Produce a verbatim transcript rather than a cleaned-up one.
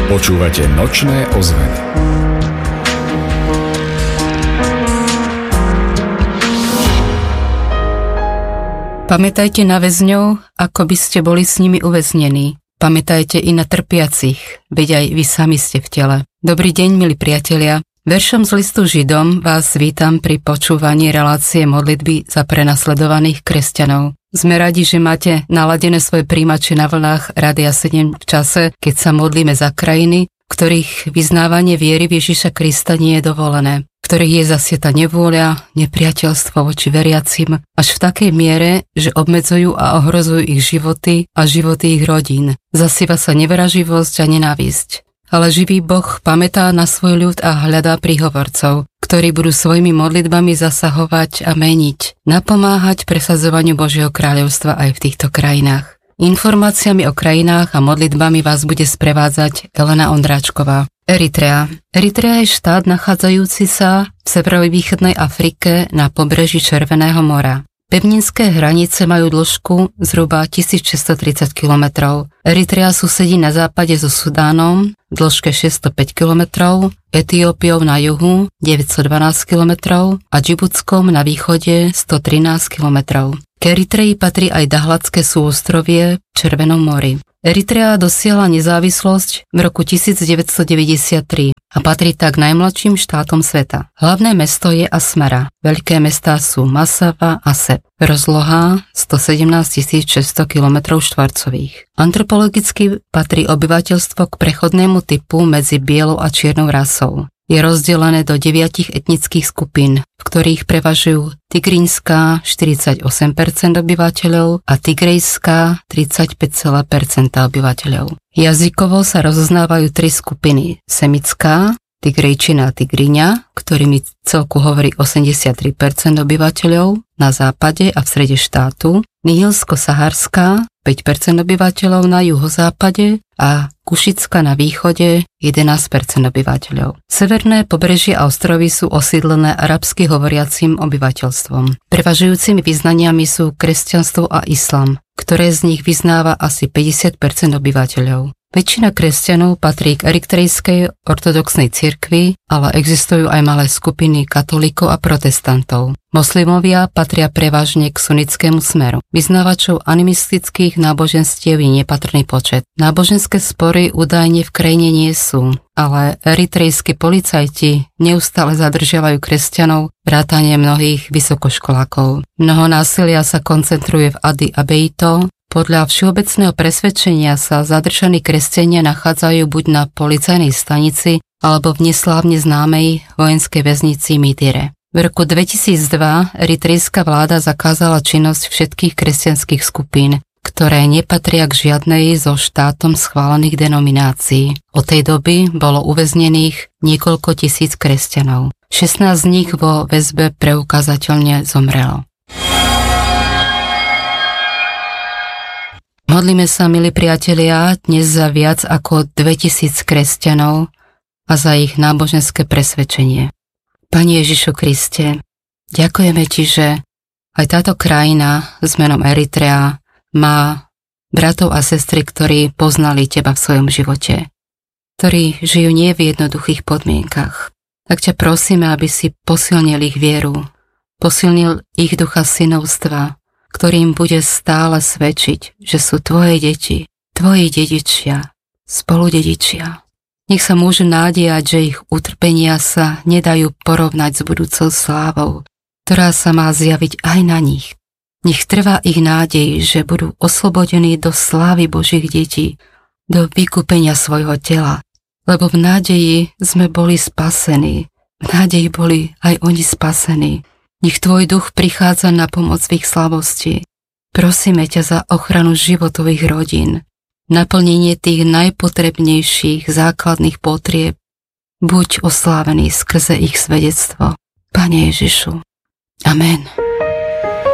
Počúvate Nočné ozveny. Pamätajte na väzňov, ako by ste boli s nimi uväznení. Pamätajte i na trpiacich, veď aj vy sami ste v tele. Dobrý deň, milí priatelia. Veršom z listu Židom vás vítam pri počúvaní relácie modlitby za prenasledovaných kresťanov. Sme radi, že máte naladené svoje príjimače na vlnách Rádia sedem v čase, keď sa modlíme za krajiny, v ktorých vyznávanie viery v Ježiša Krista nie je dovolené, v ktorých je zasieta nevôľa, nepriateľstvo voči veriacim, až v takej miere, že obmedzujú a ohrozujú ich životy a životy ich rodín. Zasieva sa neveraživosť a nenávisť. Ale živý Boh pamätá na svoj ľud a hľadá príhovorcov, ktorí budú svojimi modlitbami zasahovať a meniť, napomáhať presadzovaniu Božieho kráľovstva aj v týchto krajinách. Informáciami o krajinách a modlitbami vás bude sprevádzať Elena Ondráčková. Eritrea. Eritrea je štát nachádzajúci sa v severovýchodnej Afrike na pobreží Červeného mora. Pevninské hranice majú dĺžku zhruba tisícšesťstotridsať kilometrov. Eritrea susedí na západe so Sudánom v dĺžke šesťstopäť kilometrov, Etiópiou na juhu deväťstodvanásť kilometrov a Džibutskom na východe stotrinásť kilometrov. K Eritreji patrí aj Dahlatské súostrovie v Červenom mori. Eritrea dosiahla nezávislosť v roku devätnásťstodeväťdesiattri a patrí tak k najmladším štátom sveta. Hlavné mesto je Asmara. Veľké mestá sú Masava a Seb. Rozloha stosedemnásťtisícšesťsto kilometrov štvorcových. Antropologicky patrí obyvateľstvo k prechodnému typu medzi bielou a čiernou rasou. Je rozdelené do deviatich etnických skupín, v ktorých prevažujú tigrínska štyridsaťosem percent obyvateľov a tigrejská tridsaťpäť celá päť percent obyvateľov. Jazykovo sa rozoznávajú tri skupiny. Semitská, tigrejčina a tigriňa, ktorými celku hovorí osemdesiattri percent obyvateľov na západe a v strede štátu, nihilsko-saharská, päť percent obyvateľov na juhozápade a kušická na východe, jedenásť percent obyvateľov. Severné pobrežie a ostrovy sú osídlené arabsky hovoriacím obyvateľstvom. Prevažujúcimi vyznaniami sú kresťanstvo a islam, ktoré z nich vyznáva asi päťdesiat percent obyvateľov. Väčšina kresťanov patrí k eritrejskej ortodoxnej cirkvi, ale existujú aj malé skupiny katolíkov a protestantov. Moslimovia patria prevažne k sunnickému smeru. Vyznávačov animistických náboženstiev je nepatrný počet. Náboženské spory údajne v krajine nie sú, ale eritrejskí policajti neustále zadržiavajú kresťanov vrátane mnohých vysokoškolákov. Mnoho násilia sa koncentruje v Adi Abeito. Podľa všeobecného presvedčenia sa zadržaní kresťania nachádzajú buď na policajnej stanici alebo v neslávne známej vojenskej väznici Midire. V roku dvetisícdva eritrejská vláda zakázala činnosť všetkých kresťanských skupín, ktoré nepatria k žiadnej zo štátom schválených denominácií. Od tej doby bolo uväznených niekoľko tisíc kresťanov. šestnásť z nich vo väzbe preukázateľne zomrelo. Modlíme sa, milí priatelia, dnes za viac ako dvetisíc kresťanov a za ich náboženské presvedčenie. Pane Ježišu Kriste, ďakujeme Ti, že aj táto krajina s menom Eritrea má bratov a sestry, ktorí poznali Teba v svojom živote, ktorí žijú nie v jednoduchých podmienkach. Tak ťa prosíme, aby si posilnil ich vieru, posilnil ich ducha synovstva, ktorým bude stále svedčiť, že sú Tvoje deti, Tvoji dedičia, spoludedičia. Nech sa môžu nádejať, že ich utrpenia sa nedajú porovnať s budúcou slávou, ktorá sa má zjaviť aj na nich. Nech trvá ich nádej, že budú oslobodení do slávy Božích detí, do vykúpenia svojho tela, lebo v nádeji sme boli spasení, v nádeji boli aj oni spasení. Nech Tvoj duch prichádza na pomoc v ich slavosti. Prosíme ťa za ochranu životových rodín, naplnenie tých najpotrebnejších základných potrieb. Buď oslávený skrze ich svedectvo. Pane Ježišu. Amen.